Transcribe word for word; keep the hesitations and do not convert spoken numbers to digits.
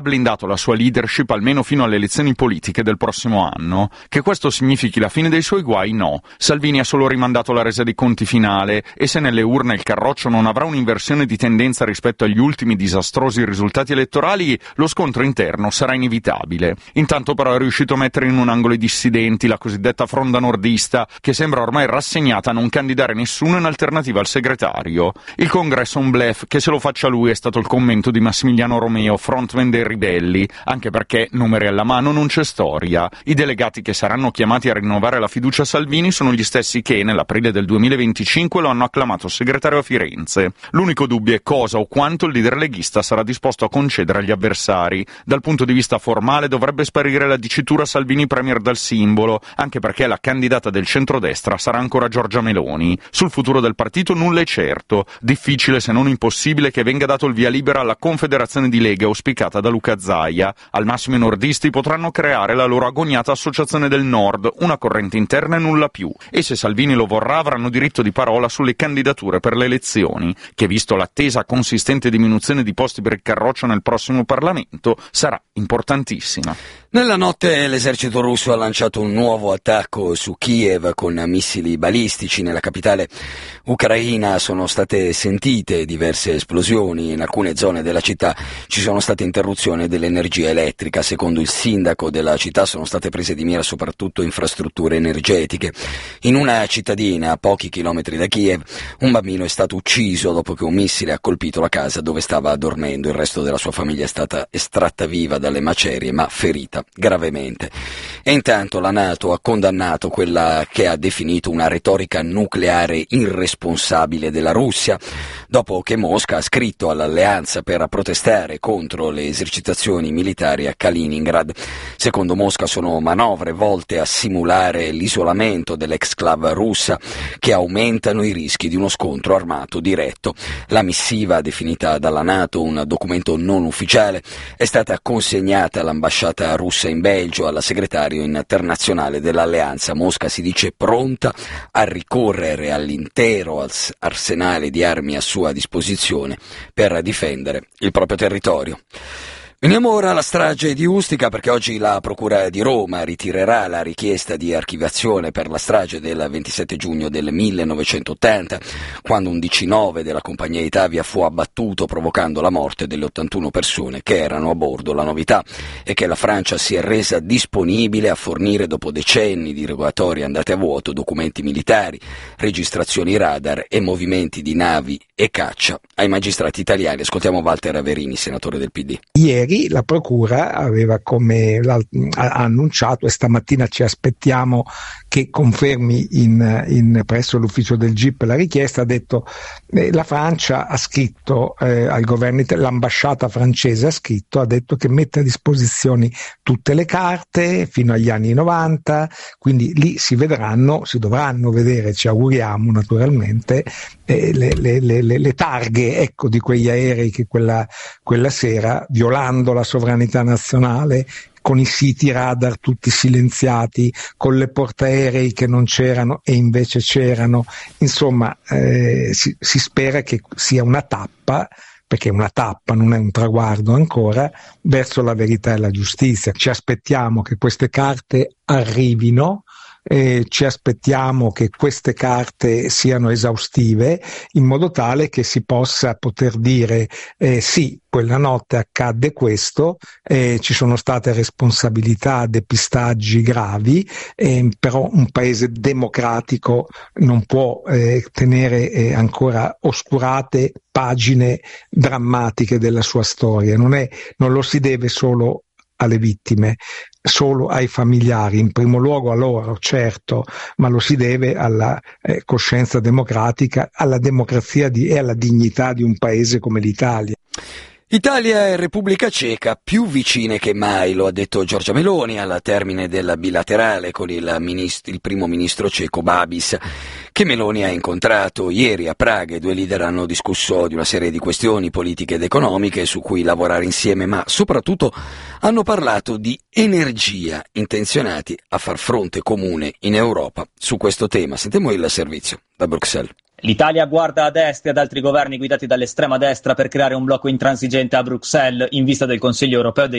blindato la sua leadership almeno fino alle elezioni politiche del prossimo anno. Che questo significhi la fine dei suoi guai, no. Salvini ha solo rimandato la resa dei conti finale e se nelle urne il carroccio non avrà un'inversione di tendenza rispetto agli ultimi disastrosi risultati elettorali, lo scontro interno sarà inevitabile. Intanto però è riuscito a mettere in un angolo i dissidenti, la cosiddetta fronda nordista, che sembra ormai rassegnata a non candidare nessuno in alternativa al segretario. Il congresso è un bluff, che se lo faccia lui è stato il commento di Massimiliano Romeo, frontman dei ribelli, anche perché, numeri alla mano, non c'è storia. I delegati che saranno chiamati a rinnovare la fiducia a Salvini sono gli stessi che, nell'aprile del duemilaventicinque, lo hanno acclamato segretario a Firenze. L'unico dubbio è cosa o quanto il leader leghista sarà disposto a concedere agli avversari. Dal punto di vista formale dovrebbe sparire la dicitura Salvini premier dal simbolo, anche perché la candidata del centrodestra sarà ancora Giorgia Meloni. Sul futuro del partito nulla è certo. Difficile, se non impossibile, che venga dato il via libera alla confederazione di Lega auspicata da Luca Zaia. Al massimo i nordisti potranno creare la loro agoniata Associazione del Nord, una corrente interna e nulla più, e se Salvini lo vorrà avranno diritto di parola sulle candidature per le elezioni, che visto l'attesa consistente diminuzione di posti per il carroccio nel prossimo Parlamento sarà importantissima. Nella notte l'esercito russo ha lanciato un nuovo attacco su Kiev con missili balistici. Nella capitale ucraina sono state sentite diverse esplosioni, in alcune zone della città ci sono state interruzioni dell'energia elettrica. Secondo il sindaco della città sono state prese di mira soprattutto infrastrutture energetiche. In una cittadina a pochi chilometri da Kiev un bambino è stato ucciso dopo che un missile ha colpito la casa dove stava dormendo. Il resto della sua famiglia è stata estratta viva dalle macerie ma ferita gravemente. E intanto la NATO ha condannato quella che ha definito una retorica nucleare irresponsabile della Russia, dopo che Mosca ha scritto all'alleanza per protestare contro le esercitazioni militari a Kaliningrad. Secondo Mosca sono manovre volte a simulare l'isolamento dell'exclave russa che aumentano i rischi di uno scontro armato diretto. La missiva, definita dalla NATO un documento non ufficiale, è stata consegnata all'ambasciata russa in Belgio, alla segretario internazionale dell'alleanza. Mosca si dice pronta a ricorrere all'intero arsenale di armi a sua disposizione per difendere il proprio territorio. Veniamo ora alla strage di Ustica, perché oggi la Procura di Roma ritirerà la richiesta di archiviazione per la strage del ventisette giugno del millenovecentottanta, quando un D C nove della compagnia Itavia fu abbattuto provocando la morte delle ottantuno persone che erano a bordo. La novità è che la Francia si è resa disponibile a fornire, dopo decenni di rogatorie andate a vuoto, documenti militari, registrazioni radar e movimenti di navi e caccia ai magistrati italiani. Ascoltiamo Walter Averini, senatore del P D. Ieri la Procura aveva come ha annunciato, e stamattina ci aspettiamo che confermi in, in presso l'ufficio del G I P la richiesta, ha detto eh, la Francia ha scritto eh, al governo, l'ambasciata francese ha scritto, ha detto che mette a disposizione tutte le carte fino agli anni novanta, quindi lì si vedranno, si dovranno vedere, ci auguriamo naturalmente, eh, le, le, le, le targhe, ecco, di quegli aerei che quella, quella sera, violando la sovranità nazionale, con i siti radar tutti silenziati, con le portaerei che non c'erano e invece c'erano, insomma eh, si, si spera che sia una tappa, perché è una tappa, non è un traguardo ancora, verso la verità e la giustizia. Ci aspettiamo che queste carte arrivino, Eh, ci aspettiamo che queste carte siano esaustive in modo tale che si possa poter dire eh, sì, quella notte accadde questo, eh, ci sono state responsabilità, depistaggi gravi, eh, però un paese democratico non può eh, tenere eh, ancora oscurate pagine drammatiche della sua storia. Non è, non lo si deve solo alle vittime, solo ai familiari, in primo luogo a loro, certo, ma lo si deve alla eh, coscienza democratica, alla democrazia di, e alla dignità di un paese come l'Italia. Italia e Repubblica Ceca più vicine che mai, lo ha detto Giorgia Meloni al termine del bilaterale con il, ministro, il primo ministro ceco Babis, che Meloni ha incontrato ieri a Praga. I due leader hanno discusso di una serie di questioni politiche ed economiche su cui lavorare insieme, ma soprattutto hanno parlato di energia, intenzionati a far fronte comune in Europa su questo tema. Sentiamo il servizio da Bruxelles. L'Italia guarda ad est e ad altri governi guidati dall'estrema destra per creare un blocco intransigente a Bruxelles in vista del Consiglio europeo del